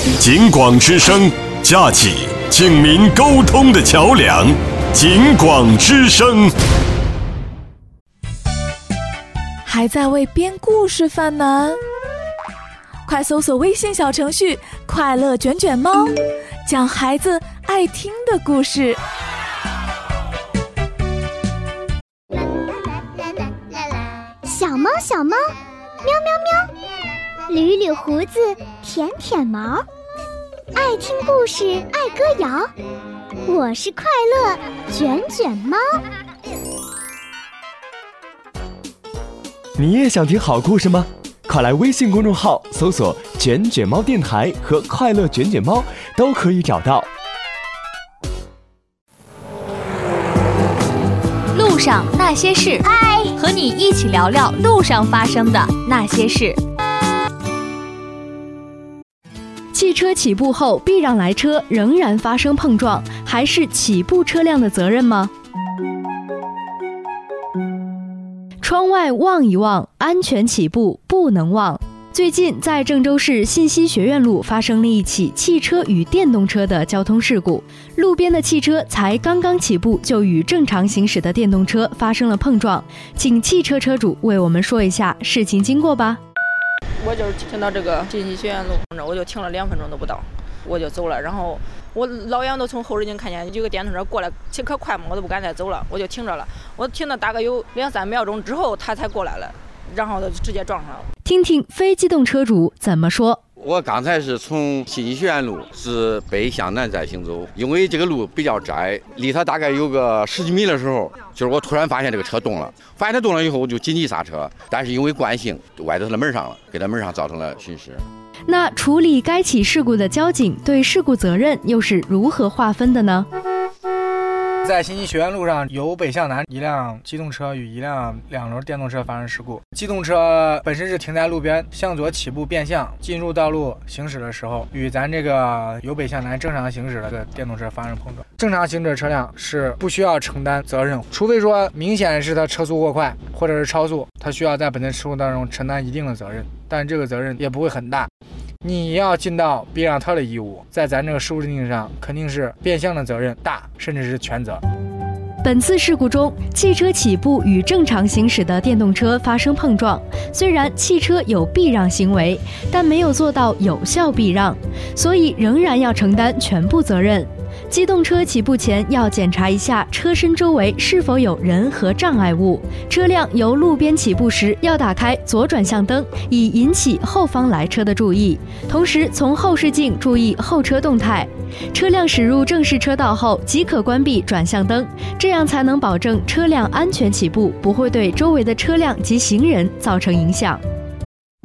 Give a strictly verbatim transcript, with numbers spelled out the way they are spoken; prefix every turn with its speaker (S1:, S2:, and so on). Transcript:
S1: 警广之声，架起警民沟通的桥梁。警广之声。
S2: 还在为编故事犯难？快搜索微信小程序“快乐卷卷猫”，讲孩子爱听的故事。
S3: 小猫小猫，喵喵喵，捋捋胡子，舔舔毛，爱听故事，爱歌谣。我是快乐卷卷猫。
S4: 你也想听好故事吗？快来微信公众号搜索“卷卷猫电台”和“快乐卷卷猫”，都可以找到。
S5: 路上那些事，
S3: 嗨，
S5: 和你一起聊聊路上发生的那些事。
S6: 汽车起步后避让来车仍然发生碰撞，还是起步车辆的责任吗？窗外望一望，安全起步不能忘。最近在郑州市信息学院路发生了一起汽车与电动车的交通事故，路边的汽车才刚刚起步就与正常行驶的电动车发生了碰撞，请汽车车主为我们说一下事情经过吧。
S7: 我就是停到这个信息学院路，我就停了两分钟都不到，我就走了。然后我老远都从后视镜看见有个电动车过来，骑可快嘛，我都不敢再走了，我就停着了。我停了大概有两三秒钟之后，他才过来了，然后就直接撞上了。
S6: 听听非机动车主怎么说。
S8: 我刚才是从信息学院路是北向南在行走，因为这个路比较窄，离它大概有个十几米的时候，就是我突然发现这个车动了，发现它动了以后我就紧急刹车，但是因为惯性歪到它的门上了，给它门上造成了损失。
S6: 那处理该起事故的交警对事故责任又是如何划分的呢？
S9: 在信息学院路上，由北向南，一辆机动车与一辆两轮电动车发生事故。机动车本身是停在路边，向左起步变向，进入道路行驶的时候，与咱这个由北向南正常行驶的这个电动车发生碰撞。正常行驶车辆是不需要承担责任，除非说明显是他车速过快或者是超速，他需要在本次事故当中承担一定的责任，但这个责任也不会很大。你要尽到避让特的义务，在咱这个事故定义上肯定是变相的责任大，甚至是全责。
S6: 本次事故中，汽车起步与正常行驶的电动车发生碰撞，虽然汽车有避让行为，但没有做到有效避让，所以仍然要承担全部责任。机动车起步前要检查一下车身周围是否有人和障碍物。车辆由路边起步时要打开左转向灯，以引起后方来车的注意，同时从后视镜注意后车动态。车辆驶入正式车道后即可关闭转向灯，这样才能保证车辆安全起步，不会对周围的车辆及行人造成影响。